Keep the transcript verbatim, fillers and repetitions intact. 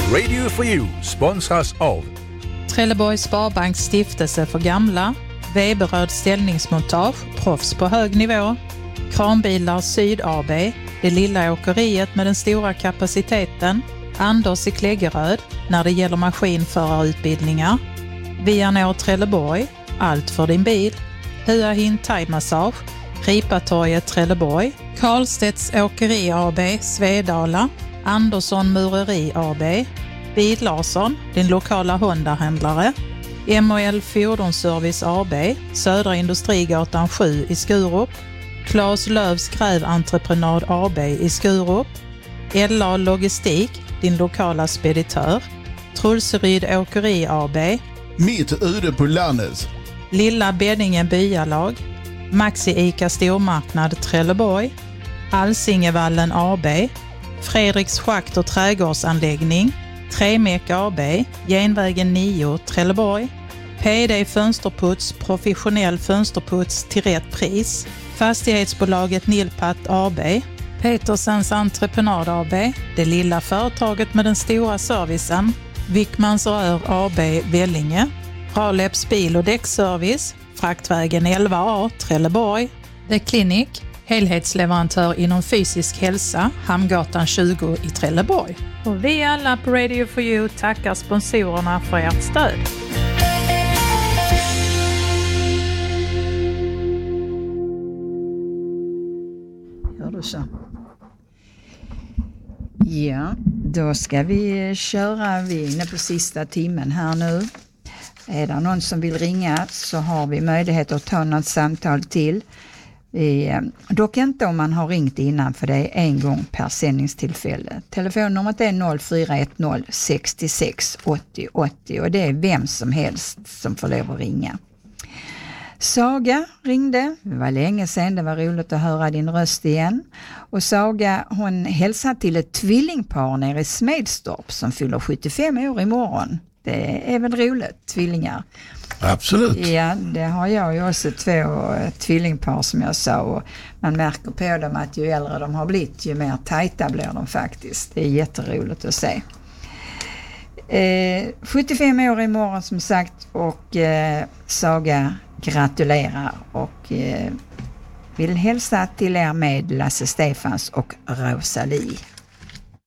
Radio for You sponsras av Trelleborgs Sparbanks stiftelse för gamla, Weberöd ställningsmontage, proffs på hög nivå, Kranbilar Syd A B, det lilla åkeriet med den stora kapaciteten, Anders i Kläggeröd när det gäller maskinförarutbildningar, Vianor Trelleborg, allt för din bil, Hua Hin Thai-massage, Ripatorget Trelleborg, Karlstedts Åkeri A B, Svedala, Andersson Mureri A B, Bil Larsson, din lokala Honda-händlare, M och L Fordonsservice A B, Södra Industrigatan sju i Skurup, Claes Lövs Gräventreprenad A B i Skurup, L A Logistik, din lokala speditör, Trulseryd Åkeri A B, Mitt ute på landet, Lilla Beddingen Byalag, Maxi Ica Stormarknad Trelleborg, Alsingevallen A B, Fredriks Schakt och trädgårdsanläggning, Tremek A B, Genvägen nio Trelleborg, P D Fönsterputs, professionell fönsterputs till rätt pris, Fastighetsbolaget Nilpat A B, Petersens Entreprenad A B, det lilla företaget med den stora servicen, Wickmans Rör A B Vellinge, Raleps bil- och däckservice, Fraktvägen elva A Trelleborg, The Clinic, helhetsleverantör inom fysisk hälsa, Hamngatan tjugo i Trelleborg. Och vi alla på Radio for You tackar sponsorerna för ert stöd. Hör du så? Ja, då ska vi köra. Vi är inne på sista timmen här nu. Är det någon som vill ringa så har vi möjlighet att ta något samtal till. Vi, dock inte om man har ringt innan, för det är en gång per sändningstillfälle. Telefonnumret är noll fyra ett noll sex sex åttio åttio och det är vem som helst som får lov att ringa. Saga ringde, det var länge sedan, det var roligt att höra din röst igen. Och Saga, hon hälsar till ett tvillingpar nere i Smedstorp som fyller sjuttiofem år imorgon. Det är väl roligt, tvillingar. Absolut. Ja, det har jag ju också, två tvillingpar som jag sa, och man märker på dem att ju äldre de har blivit ju mer tajta blir de faktiskt. Det är jätteroligt att se. Eh, sjuttiofem år imorgon som sagt, och eh, Saga gratulerar och eh, vill hälsa till er med Lasse Stefans och Rosalie.